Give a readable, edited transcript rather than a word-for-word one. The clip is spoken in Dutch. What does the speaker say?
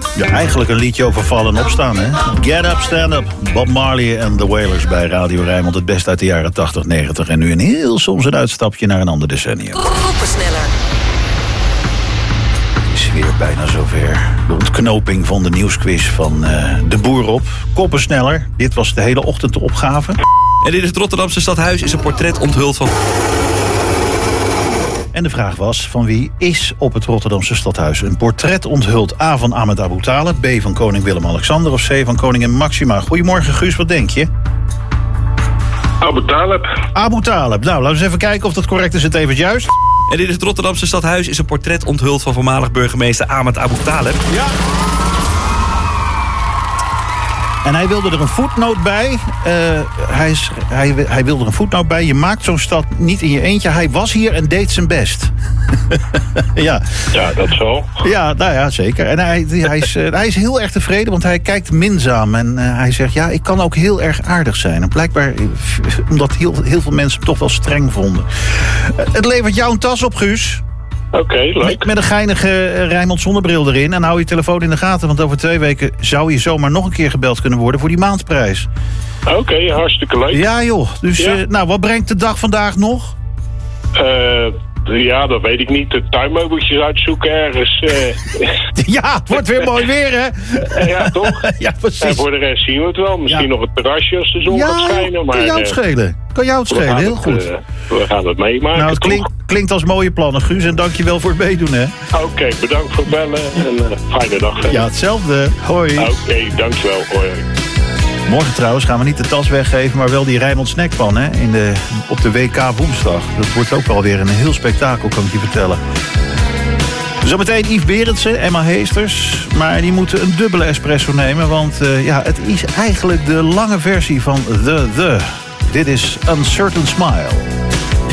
Ja, eigenlijk een liedje over vallen en opstaan, hè? Get Up, Stand Up. Bob Marley en The Wailers bij Radio Rijnmond. Het beste uit de jaren 80, 90. En nu soms een uitstapje naar een ander decennium. Koppensneller. Het is weer bijna zover. De ontknoping van de nieuwsquiz van De Boer op. Koppensneller. Dit was de hele ochtend de opgave. En in het Rotterdamse stadhuis is een portret onthuld van... En de vraag was, van wie is op het Rotterdamse stadhuis een portret onthuld? A, van Ahmed Abu Taleb, B, van koning Willem-Alexander of C, van koningin Maxima? Goedemorgen, Guus, wat denk je? Abu Taleb. Abu Taleb. Nou, laten we eens even kijken of dat correct is. Het even juist. En in het Rotterdamse stadhuis is een portret onthuld van voormalig burgemeester Ahmed Abu Taleb. Ja. En hij wilde er een voetnoot bij. Hij wilde er een voetnoot bij. Je maakt zo'n stad niet in je eentje. Hij was hier en deed zijn best. Ja. Ja, dat zo. Ja, nou ja, zeker. En hij is heel erg tevreden, want hij kijkt minzaam. En hij zegt, ja, ik kan ook heel erg aardig zijn. En blijkbaar, omdat heel veel mensen hem toch wel streng vonden. Het levert jou een tas op, Guus. Oké, leuk. Met een geinige Rijnmond zonnebril erin. En hou je telefoon in de gaten, want over 2 weken zou je zomaar nog een keer gebeld kunnen worden voor die maandprijs. Oké, hartstikke leuk. Ja joh, dus Ja. Wat brengt de dag vandaag nog? Ja, dat weet ik niet. De tuinmeubeltjes uitzoeken ergens. Ja, het wordt weer mooi weer, hè? Ja, toch? Ja, precies. En voor de rest zien we het wel. Misschien nog het terrasje als de zon gaat schijnen. Maar, kan jou het schelen. Kan jou het schelen, heel goed. We gaan het meemaken, Nou, het klinkt als mooie plannen, Guus. En dank je wel voor het meedoen, hè? Oké, bedankt voor het bellen. En fijne dag. Hè? Ja, hetzelfde. Hoi. Oké, dankjewel. Hoi. Morgen trouwens gaan we niet de tas weggeven, maar wel die Rijnmond snackpan, hè? Op de WK woensdag. Dat wordt ook wel weer een heel spektakel, kan ik je vertellen. Zometeen Yves Berendsen, Emma Heesters. Maar die moeten een dubbele espresso nemen, want het is eigenlijk de lange versie van The. Dit is Uncertain Smile.